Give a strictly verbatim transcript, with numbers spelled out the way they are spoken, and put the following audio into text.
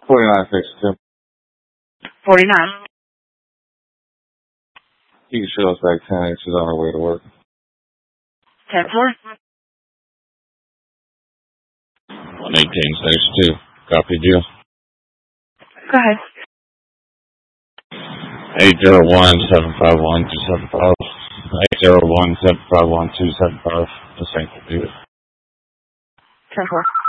forty-nine fifty-two. forty-nine. You can show us back ten eight. She's on her way to work. ten four. one eighteen sixty-two. Copy deal. Go ahead. eight zero one, seven five one, two seven five. eight zero one, seven five one, two seven five. The same computer. ten four.